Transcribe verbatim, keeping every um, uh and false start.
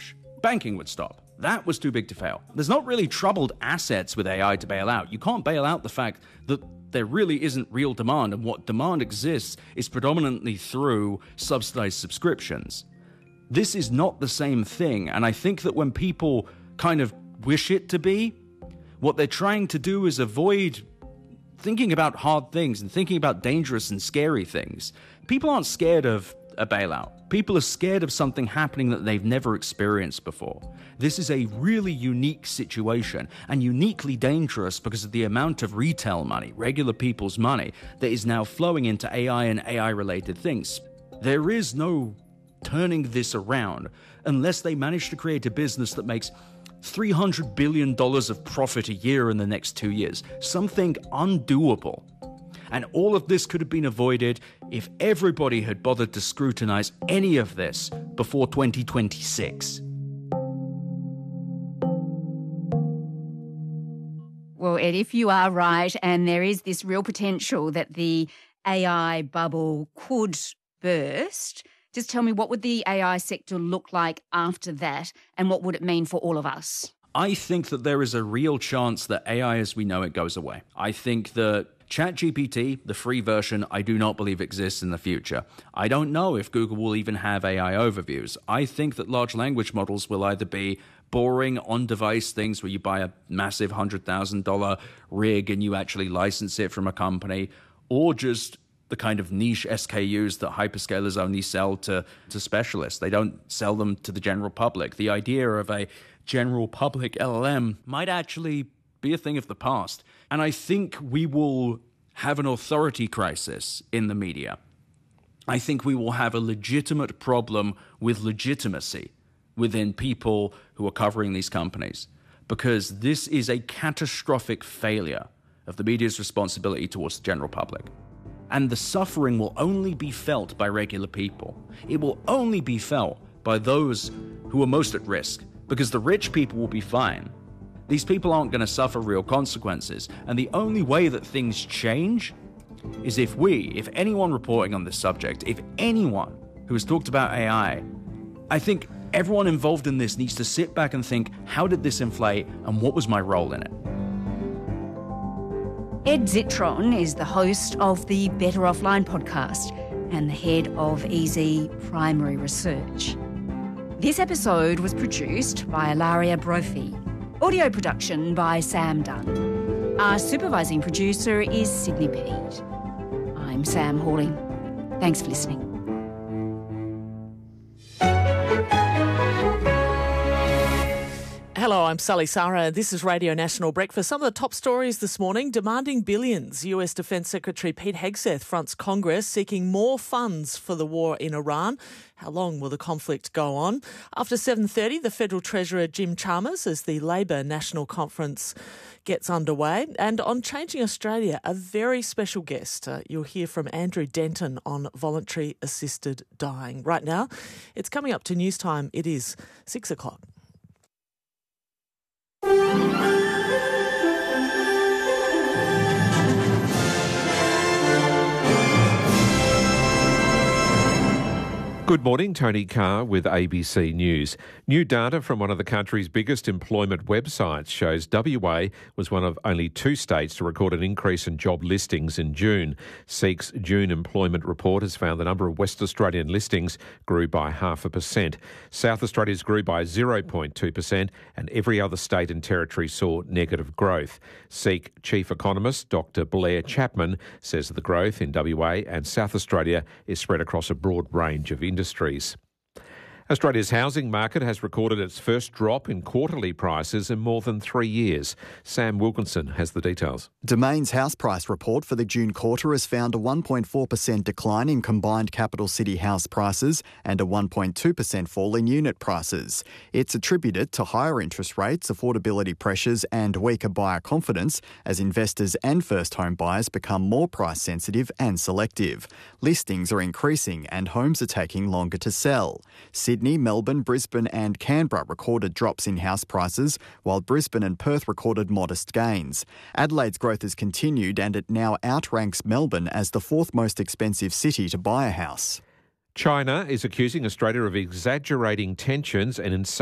crash. Banking would stop. That was too big to fail. There's not really troubled assets with A I to bail out. You can't bail out the fact that there really isn't real demand, and what demand exists is predominantly through subsidized subscriptions. This is not the same thing, and I think that when people kind of wish it to be, what they're trying to do is avoid thinking about hard things and thinking about dangerous and scary things. People aren't scared of a bailout. People are scared of something happening that they've never experienced before. This is a really unique situation and uniquely dangerous because of the amount of retail money, regular people's money, that is now flowing into A I and A I-related things. There is no turning this around unless they manage to create a business that makes three hundred billion dollars of profit a year in the next two years. Something undoable. And all of this could have been avoided if everybody had bothered to scrutinize any of this before twenty twenty-six. Well, Ed, if you are right and there is this real potential that the A I bubble could burst, just tell me, what would the A I sector look like after that, and what would it mean for all of us? I think that there is a real chance that A I as we know it goes away. I think that ChatGPT, the free version, I do not believe exists in the future. I don't know if Google will even have A I overviews. I think that large language models will either be boring on-device things where you buy a massive one hundred thousand dollars rig and you actually license it from a company, or just the kind of niche S K Us that hyperscalers only sell to, to specialists. They don't sell them to the general public. The idea of a general public L L M might actually be a thing of the past. And I think we will have an authority crisis in the media. I think we will have a legitimate problem with legitimacy within people who are covering these companies, because this is a catastrophic failure of the media's responsibility towards the general public. And the suffering will only be felt by regular people. It will only be felt by those who are most at risk, because the rich people will be fine. These people aren't going to suffer real consequences. And the only way that things change is if we, if anyone reporting on this subject, if anyone who has talked about A I, I think everyone involved in this needs to sit back and think, how did this inflate and what was my role in it? Ed Zitron is the host of the Better Offline podcast and the head of E Z Primary Research. This episode was produced by Ilaria Brophy. Audio production by Sam Dunn. Our supervising producer is Sydney Peat. I'm Sam Hawling. Thanks for listening. Hello, I'm Sally Sara. This is Radio National Breakfast. Some of the top stories this morning: demanding billions. U S Defence Secretary Pete Hegseth fronts Congress seeking more funds for the war in Iran. How long will the conflict go on? After seven thirty, the Federal Treasurer Jim Chalmers as the Labor National Conference gets underway. And on Changing Australia, a very special guest. Uh, you'll hear from Andrew Denton on voluntary assisted dying. Right now, it's coming up to news time. It is six o'clock. Good morning, Tony Carr with A B C News. New data from one of the country's biggest employment websites shows W A was one of only two states to record an increase in job listings in June. SEEK's June employment report has found the number of West Australian listings grew by half a percent. South Australia's grew by zero point two percent and every other state and territory saw negative growth. SEEK Chief Economist Doctor Blair Chapman says the growth in W A and South Australia is spread across a broad range of industries. industries. Australia's housing market has recorded its first drop in quarterly prices in more than three years. Sam Wilkinson has the details. Domain's house price report for the June quarter has found a one point four percent decline in combined capital city house prices and a one point two percent fall in unit prices. It's attributed to higher interest rates, affordability pressures and weaker buyer confidence as investors and first home buyers become more price sensitive and selective. Listings are increasing and homes are taking longer to sell. Sydney, Melbourne, Brisbane and Canberra recorded drops in house prices, while Brisbane and Perth recorded modest gains. Adelaide's growth has continued and it now outranks Melbourne as the fourth most expensive city to buy a house. China is accusing Australia of exaggerating tensions and in